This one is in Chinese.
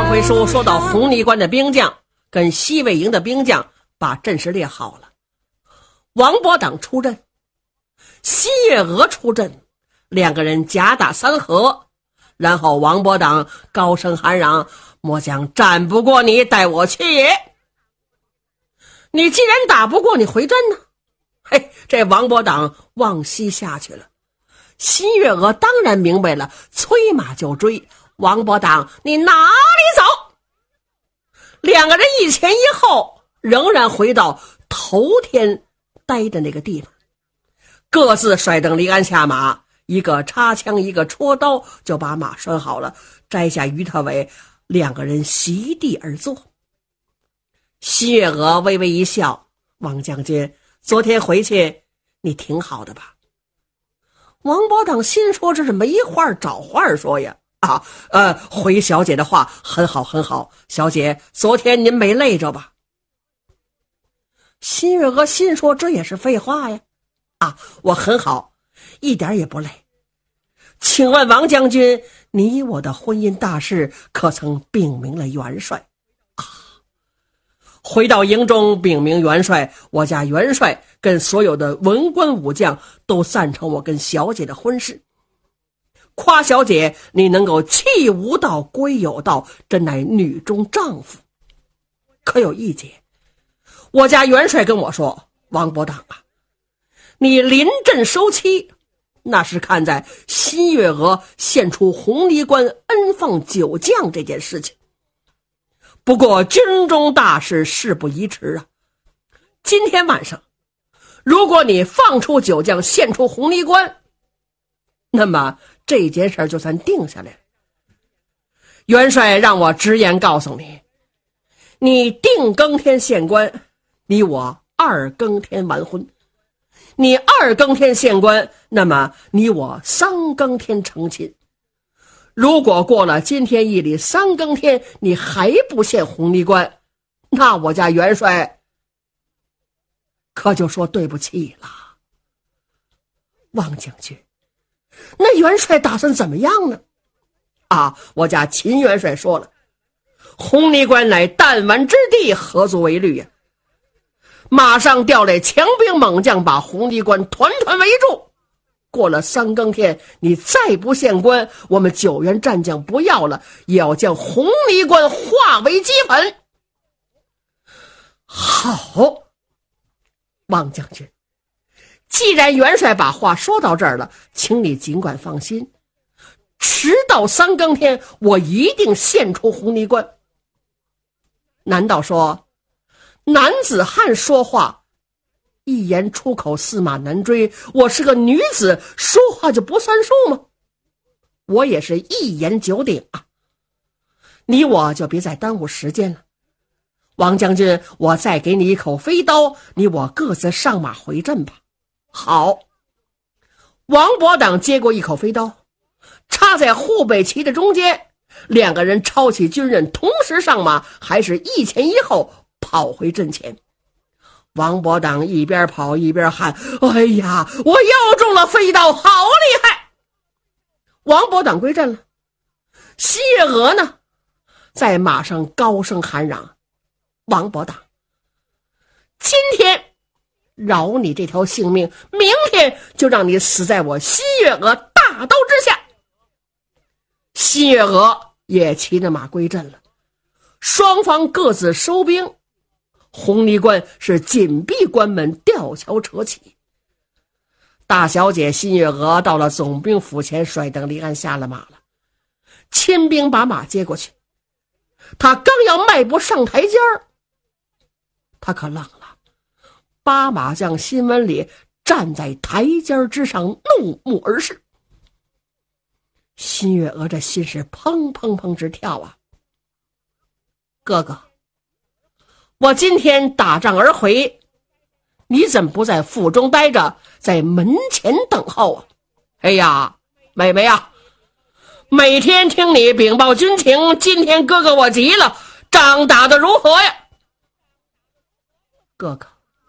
回书说到红泥关的兵将跟西魏营的兵将把阵势列好了，王伯党出阵，新月娥出阵，两个人夹打三合，然后王伯党高声喊嚷：末将战不过你，带我去也。你既然打不过，你回阵呢？嘿，这王伯党往西下去了。新月娥当然明白了，催马就追。王伯党，你哪里走？两个人一前一后，仍然回到头天待的那个地方，各自甩蹬离鞍下马，一个插枪，一个戳刀，就把马拴好了，摘下鱼头尾，两个人席地而坐。新月娥微微一笑：王将军，昨天回去你挺好的吧？王伯党心说，这是没话找话说呀。回小姐的话，很好很好，小姐昨天您没累着吧？新月娥心说，这也是废话呀。我很好，一点也不累。请问王将军，你我的婚姻大事可曾禀明了元帅？回到营中禀明元帅，我家元帅跟所有的文官武将都赞成我跟小姐的婚事。夸小姐你能够弃无道归有道，真乃女中丈夫。可有一节，我家元帅跟我说，王伯党你临阵收妻，那是看在新月娥献出红泥关恩放九将这件事情。不过军中大事，事不宜迟今天晚上如果你放出九将，献出红泥关，那么这件事就算定下来了。元帅让我直言告诉你，你定更天献官，你我二更天完婚；你二更天献官，那么你我三更天成亲。如果过了今天一里三更天你还不献红泥关，那我家元帅可就说对不起了。王将军，那元帅打算怎么样呢？我家秦元帅说了，红泥关乃弹丸之地，何足为虑呀？马上调来强兵猛将，把红泥关团团围住。过了三更天，你再不献官，我们九员战将不要了，也要将红泥关化为齑粉。好，王将军，既然元帅把话说到这儿了，请你尽管放心，迟到三更天，我一定献出红泥关。难道说男子汉说话一言出口驷马难追，我是个女子，说话就不算数吗？我也是一言九鼎你我就别再耽误时间了。王将军，我再给你一口飞刀，你我各自上马回阵吧。好。王伯党接过一口飞刀，插在护北旗的中间，两个人抄起军刃，同时上马，还是一前一后跑回阵前。王伯党一边跑一边喊：哎呀，我又中了飞刀，好厉害！王伯党归阵了。新月娥呢，在马上高声喊嚷：王伯党，今天饶你这条性命，明天就让你死在我新月娥大刀之下。新月娥也骑着马归阵了，双方各自收兵。红泥关是紧闭关门，吊桥扯起。大小姐新月娥到了总兵府前，甩蹬离鞍下了马了。亲兵把马接过去，他刚要迈步上台阶儿，他可愣了。八马将辛文礼站在台阶之上，怒目而视。新月娥这心是砰砰砰直跳哥哥，我今天打仗而回，你怎么不在府中待着，在门前等候哎呀，妹妹每天听你禀报军情，今天哥哥我急了，仗打得如何呀？哥哥，